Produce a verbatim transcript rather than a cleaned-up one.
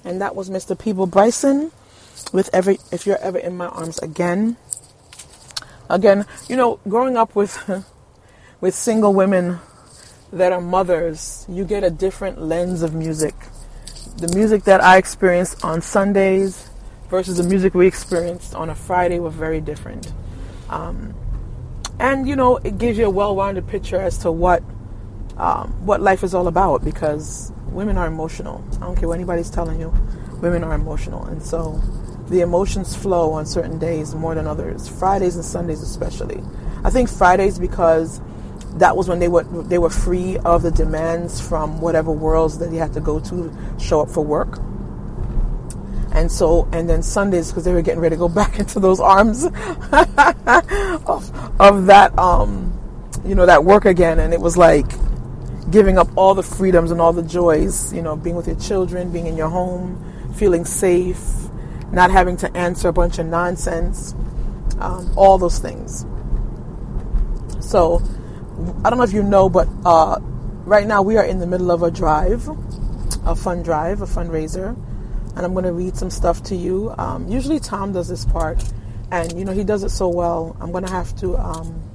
And that was Mister Peeble Bryson with every If You're Ever in My Arms Again. Again, you know, growing up with with single women that are mothers, you get a different lens of music. The music that I experienced on Sundays versus the music we experienced on a Friday were very different. Um, and, you know, it gives you a well-rounded picture as to what um, what life is all about, because women are emotional. I don't care what anybody's telling you. Women are emotional. And so the emotions flow on certain days more than others. Fridays and Sundays especially. I think Fridays because that was when they were they were free of the demands from whatever worlds that they had to go to show up for work. And so, and then Sundays because they were getting ready to go back into those arms of, of that, um, you know, that work again. And it was like giving up all the freedoms and all the joys, you know, being with your children, being in your home, feeling safe, not having to answer a bunch of nonsense, um, all those things. So, I don't know if you know, but uh, right now we are in the middle of a drive, a fund drive, a fundraiser, and I'm going to read some stuff to you. Um, usually Tom does this part, and, you know, he does it so well. I'm going to have to um,